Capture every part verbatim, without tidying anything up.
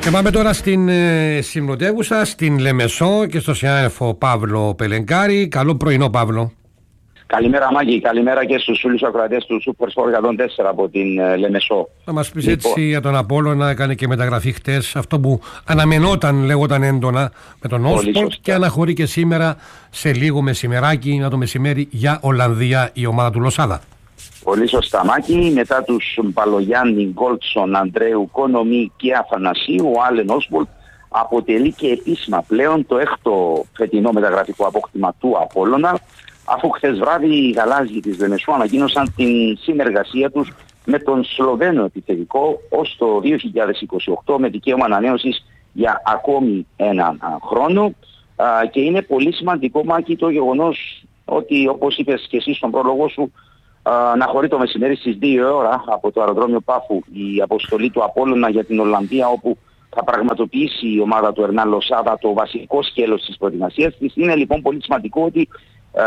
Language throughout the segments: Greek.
Και πάμε τώρα στην ε, συμπρωτεύουσα, στην Λεμεσό και στο συνάδελφο Παύλο Πελεγκάρη. Καλό πρωινό, Παύλο. Καλημέρα, Μάκη. Καλημέρα και στους όλους τους ακροατές του Super Sport εκατόν τέσσερα από την ε, Λεμεσό. Θα μας πεις έτσι λοιπόν για τον Απόλλωνα, έκανε και μεταγραφή χτες, αυτό που αναμενόταν, λέγονταν έντονα, με τον Όσπολτ, και αναχωρεί και σήμερα σε λίγο μεσημεράκι, να το μεσημέρι, για Ολλανδία η ομάδα του Λοσάδα. Πολύ σωστά, Μάκη. Μετά τους Μπαλογιάννη, Γκόλτσον, Αντρέου, Κονομή και Αθανασίου, ο Άλεν Όσπολτ αποτελεί και επίσημα πλέον το έκτο φετινό μεταγραφικό απόκτημα του Απόλλωνα, αφού χθες βράδυ οι γαλάζιοι της Λεμεσού ανακοίνωσαν την συνεργασία τους με τον Σλοβαίνο επιθετικό ως το δύο χιλιάδες είκοσι οκτώ με δικαίωμα ανανέωσης για ακόμη έναν χρόνο. Α, και είναι πολύ σημαντικό, Μάκη, το γεγονός ότι, όπως είπες και εσύ στον πρόλογο σου, να χωρεί το μεσημέρι στις δύο ώρα από το αεροδρόμιο Πάφου η αποστολή του Απόλλωνα για την Ολλανδία, όπου θα πραγματοποιήσει η ομάδα του Ερνάν Λοσάδα το βασικό σκέλος της προετοιμασίας της. Είναι λοιπόν πολύ σημαντικό ότι ε,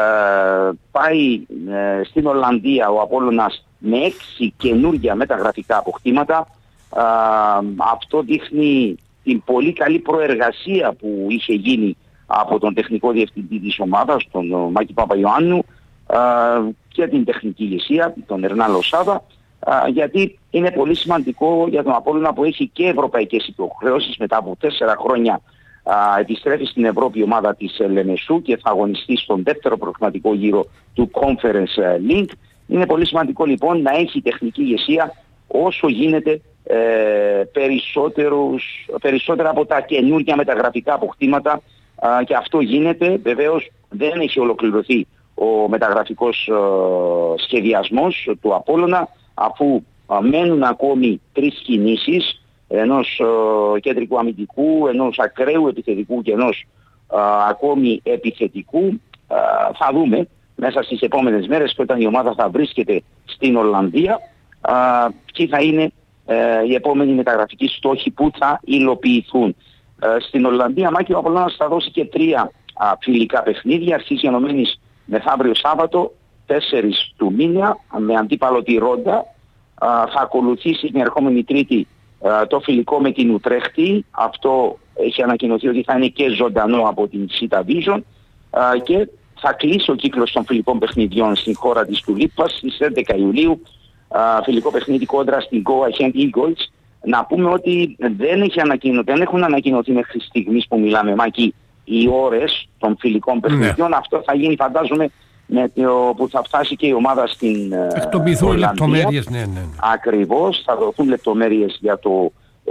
πάει ε, στην Ολλανδία ο Απόλλωνας με έξι καινούργια μεταγραφικά αποκτήματα. Ε, αυτό δείχνει την πολύ καλή προεργασία που είχε γίνει από τον τεχνικό διευθυντή της ομάδας, τον Μάκη Παπαϊωάννου, Uh, και την τεχνική ηγεσία, τον Ερνάν Λοσάδα, uh, γιατί είναι πολύ σημαντικό για τον Απόλλωνα που έχει και ευρωπαϊκές υποχρεώσεις. Μετά από τέσσερα χρόνια uh, επιστρέφει στην Ευρώπη η ομάδα της Λεμεσού και θα αγωνιστεί στον δεύτερο προγραμματικό γύρο του Conference League. Είναι πολύ σημαντικό λοιπόν να έχει τεχνική ηγεσία όσο γίνεται ε, περισσότερους, περισσότερα από τα καινούργια μεταγραφικά αποκτήματα, uh, και αυτό γίνεται. Βεβαίως δεν έχει ολοκληρωθεί ο μεταγραφικός ε, σχεδιασμός του Απόλλωνα, αφού ε, μένουν ακόμη τρεις κινήσεις, ενός ε, κεντρικού αμυντικού, ενός ακραίου επιθετικού και ενός ε, ακόμη επιθετικού. Ε, θα δούμε μέσα στις επόμενες μέρες, που όταν η ομάδα θα βρίσκεται στην Ολλανδία, ε, ποιοι θα είναι ε, οι επόμενοι μεταγραφικοί στόχοι που θα υλοποιηθούν. Ε, στην Ολλανδία, Μάκη, ο Απόλλωνας θα δώσει και τρία ε, φιλικά παιχνίδια, αρχής γενομένης μεθαύριο Σάββατο, τέσσερις του μήνα, με αντίπαλο τη Ρόντα. Θα ακολουθήσει την ερχόμενη Τρίτη α, το φιλικό με την Ουτρέχτη. Αυτό έχει ανακοινωθεί ότι θα είναι και ζωντανό από την Σίτα Vision. Α, και θα κλείσει ο κύκλος των φιλικών παιχνιδιών στην χώρα της Τουλίπας στις έντεκα Ιουλίου. Α, φιλικό παιχνίδι κόντρα στην Go Ahead Eagles. Να πούμε ότι δεν, έχει ανακοινωθεί, δεν έχουν ανακοινωθεί μέχρι στιγμής που μιλάμε, Μάκη, οι ώρες των φιλικών παιχνιδιών. Ναι. Αυτό θα γίνει, φαντάζομαι, με το που θα φτάσει και η ομάδα στην εκτοπιθούν Ολλανδία. Λεπτομέρειες, ναι, ναι. Ακριβώς, θα δοθούν λεπτομέρειες για το ε,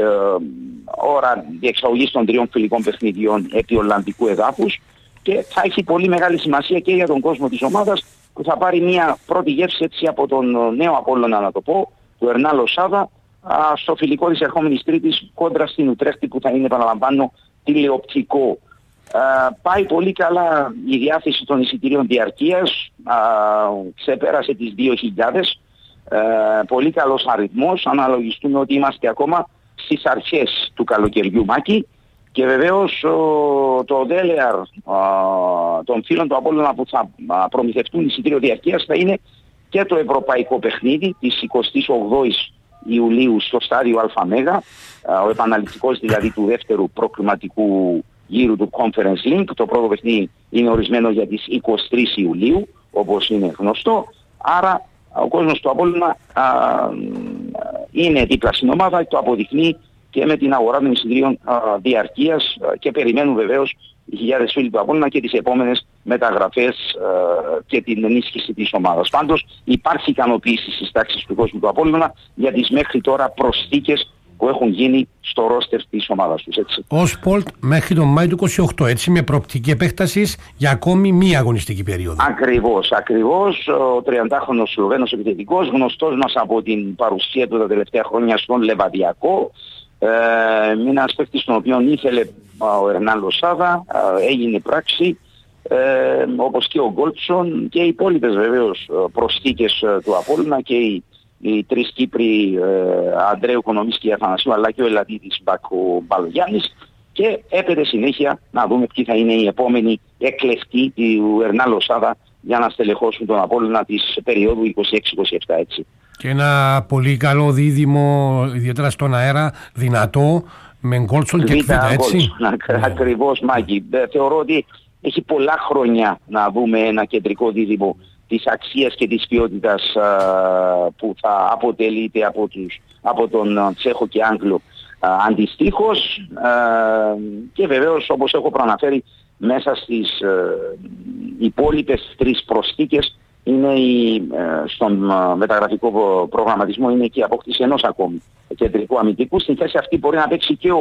ώρα διεξαγωγής των τριών φιλικών παιχνιδιών επί Ολλανδικού εδάφους, και θα έχει πολύ μεγάλη σημασία και για τον κόσμο της ομάδας, που θα πάρει μια πρώτη γεύση έτσι από τον νέο Απόλλωνα, να το πω, του Ερνάν Λοσάδα, στο φιλικό της ερχόμενης Τρίτης κόντρα στην Ουτρέχτη, που θα είναι, επαναλαμβάνω, τηλεοπτικό. Uh, πάει πολύ καλά η διάθεση των εισιτηρίων διαρκείας, uh, ξεπέρασε τις δύο χιλιάδες, uh, πολύ καλός αριθμός. Αναλογιστούμε ότι είμαστε ακόμα στις αρχές του καλοκαιριού, Μάκη, και βεβαίως uh, το δέλεαρ uh, των φίλων του Απόλλωνα που θα uh, προμηθευτούν εισιτήριο διαρκείας θα είναι και το ευρωπαϊκό παιχνίδι της εικοστής όγδοης Ιουλίου στο στάδιο ΑΜ, uh, ο επαναληπτικός δηλαδή του δεύτερου προκριματικού γύρου του Conference League. Το πρώτο παιχνίδι είναι ορισμένο για τις εικοστή τρίτη Ιουλίου, όπως είναι γνωστό. Άρα ο κόσμος του Απόλλωνα α, είναι δίπλα στην ομάδα, το αποδεικνύει και με την αγορά των εισιτηρίων διαρκείας, και περιμένουν βεβαίως οι χιλιάδες φίλοι του Απόλλωνα και τις επόμενες μεταγραφές α, και την ενίσχυση της ομάδας. Πάντως υπάρχει ικανοποίηση στις τάξεις του κόσμου του Απόλλωνα για τις μέχρι τώρα προσθήκες που έχουν γίνει στο ρόστερ της ομάδας τους, έτσι. Ο Όσπολτ μέχρι τον Μάη του είκοσι οκτώ, έτσι, με προοπτική επέκτασης για ακόμη μία αγωνιστική περίοδο. Ακριβώς, ακριβώς. Ο τριαντάχρονος Σλοβαίνος επιθετικός, γνωστός μας από την παρουσία του τα τελευταία χρόνια στον Λεβαδιακό. Ε, ένας παίκτης τον οποίο ήθελε ο Ερνάν Λοσάδα, ε, έγινε πράξη, ε, όπως και ο Γκόλτσον και οι υπόλοιπες βεβαίως προσθήκες του Απόλλωνα, και οι οι τρεις Κύπροι, ε, Αντρέου, Κονομής και Αθανασίου, αλλά και ο Ελλαδίτης Μπακο Μπαλογιάννης, και έπεται συνέχεια να δούμε ποιοι θα είναι οι επόμενοι εκλεκτοί του Ερνάν Λοσάδα για να στελεχώσουν τον Απόλλωνα της περίοδου είκοσι έξι είκοσι επτά, έτσι. Και ένα πολύ καλό δίδυμο, ιδιαίτερα στον αέρα, δυνατό, Με Γκόλτσον και Κβίτα, έτσι. Ναι. Ακριβώς, Μάκη. Θεωρώ ότι έχει πολλά χρόνια να δούμε ένα κεντρικό δίδυμο της αξίας και της ποιότητας α, που θα αποτελείται από, τους, από τον Τσέχο και Άγγλο α, αντιστοίχως α, και βεβαίως, όπως έχω προαναφέρει, μέσα στις α, υπόλοιπες τρεις προσθήκες είναι η, α, στον α, μεταγραφικό προγραμματισμό είναι και η απόκτηση ενός ακόμη κεντρικού αμυντικού. Στην θέση αυτή μπορεί να παίξει και ο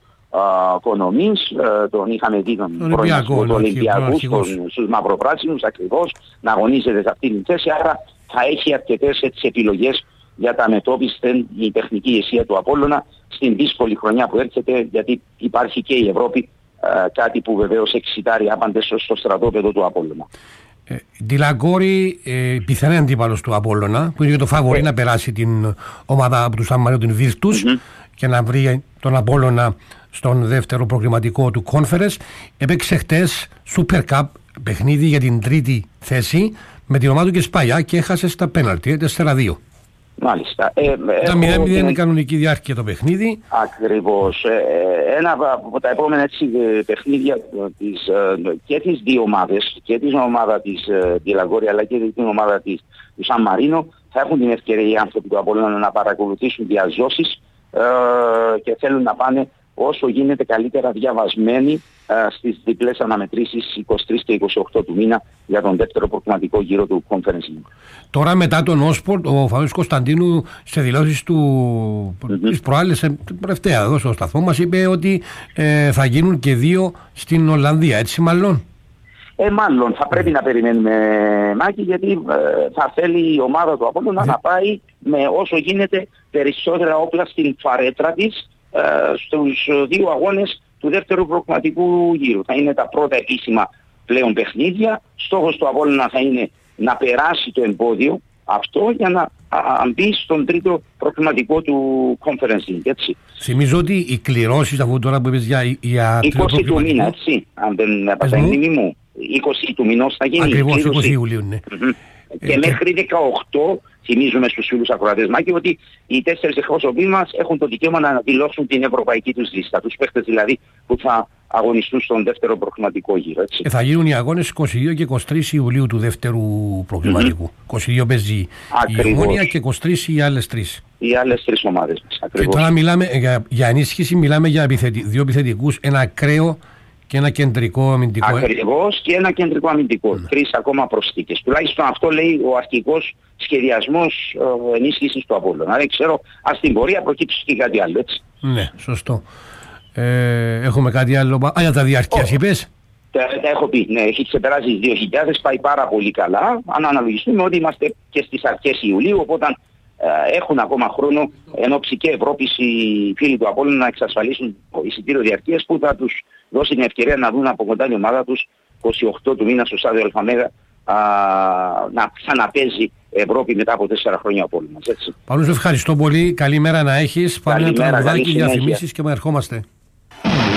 Κονομής, τον είχαμε δει τον Ολυμπιακό, του Ολυμπιακού, στους μαυροπράσινους ακριβώς, να αγωνίζεται σε αυτήν την θέση, άρα θα έχει αρκετές έτσι επιλογές για τα μετώπιστε η τεχνική ηγεσία του Απόλλωνα στην δύσκολη χρονιά που έρχεται, γιατί υπάρχει και η Ευρώπη, κάτι που βεβαίως εξητάρει άπαντες στο στρατόπεδο του Απόλλωνα. Ε, Ντιλαγκόρη, ε, πιθανή αντίπαλος του Απόλλωνα, που είναι και το φαβορί ε. να περάσει την ομάδα από του Σαν Μαρίνο, την Βίρτους, mm-hmm. και να βρει τον Απόλλωνα στον δεύτερο προκριματικό του Conference. Έπαιξε χτες Super Cup παιχνίδι για την τρίτη θέση με την ομάδα του και Σπαγιά και έχασε στα πέναλτι τέσσερα δύο. Μάλιστα. Τα μηδέν μηδέν είναι κανονική διάρκεια το παιχνίδι. Ακριβώς. Ένα από τα επόμενα έτσι, παιχνίδια της, και τις δύο ομάδες, και την ομάδα της Ντιλαγκόρη αλλά και την ομάδα της, του Σαν Μαρίνο, θα έχουν την ευκαιρία οι άνθρωποι του Απόλλωνα να παρακολουθήσουν διαζώσεις ε, και θέλουν να πάνε όσο γίνεται καλύτερα διαβασμένοι ε, στις διπλές αναμετρήσεις είκοσι τρεις και είκοσι οκτώ του μήνα για τον δεύτερο προκριματικό γύρο του Conference League. Τώρα μετά τον Όσπορτ, ο Φαβίος Κωνσταντίνου σε δηλώσεις του mm-hmm. τις προάλλες, τελευταία εδώ στο σταθμό μας, είπε ότι ε, θα γίνουν και δύο στην Ολλανδία, έτσι μάλλον. Ε, μάλλον θα πρέπει να περιμένουμε, Μάκη, γιατί ε, θα θέλει η ομάδα του Απόλλωνα να πάει με όσο γίνεται περισσότερα όπλα στην φαρέτρα της ε, στους δύο αγώνες του δεύτερου προκριματικού γύρου. Θα είναι τα πρώτα επίσημα πλέον παιχνίδια. Στόχος του Απόλλωνα θα είναι να περάσει το εμπόδιο αυτό για να α, μπει στον τρίτο προκριματικό του Conference League, έτσι. Θυμίζω ότι οι κληρώσεις αφού τώρα που είπες για, για είκοσι του μήνα, έτσι, αν δεν πατάει η μνήμη μου. είκοσι του μηνός θα γίνει. Ακριβώς, είκοσι Ιουλίου, ναι. Mm-hmm. Και ε, μέχρι δεκαοκτώ θυμίζουμε στους φίλους ακροατές, Μάκη, ότι οι τέσσερις εκπρόσωποι μας έχουν το δικαίωμα να δηλώσουν την ευρωπαϊκή τους λίστα. Τους παίχτες δηλαδή που θα αγωνιστούν στον δεύτερο προκριματικό γύρο. Έτσι. Και θα γίνουν οι αγώνες είκοσι δύο και είκοσι τρεις Ιουλίου του δεύτερου προκριματικού. Mm-hmm. είκοσι δύο παίζει η Ομόνοια και είκοσι τρεις οι άλλες τρεις. Οι άλλες τρεις ομάδες μας. Ακριβώς. Και τώρα μιλάμε για, για ενίσχυση, μιλάμε για επιθετη, δύο επιθετικούς, ένα ακραίο και ένα κεντρικό αμυντικό. Ακριβώς, και ένα κεντρικό αμυντικό. Mm. Τρεις ακόμα προσθήκες. Τουλάχιστον αυτό λέει ο αρχικός σχεδιασμός ε, ενίσχυσης του Απόλλωνα. Δεν ξέρω, ας στην πορεία προκύψει και κάτι άλλο, έτσι. Ναι, σωστό. Ε, έχουμε κάτι άλλο. Α, για τα διαρκείας oh. είπες. Τα, τα έχω πει, ναι, έχει ξεπεράσει τις δύο χιλιάδες, πάει πάρα πολύ καλά. Αν αναλογιστούμε ότι είμαστε και στις αρχές Ιουλίου, οπότε ε, έχουν ακόμα χρόνο εν ώψη και Ευρώπης οι φίλοι του Απόλλωνα να εξασφαλίσουν εισιτήριο διαρκείας που θα τους δώσει την ευκαιρία να δουν από κοντά η ομάδα τους είκοσι οκτώ του μήνα στο στάδιο Αλφαμέγα να ξαναπέζει Ευρώπη μετά από τέσσερα χρόνια από όλοι μας. Παύλο, ευχαριστώ πολύ. Καλή μέρα να έχεις. Πάμε ένα τραγουδάκι για θυμίσεις και με ερχόμαστε.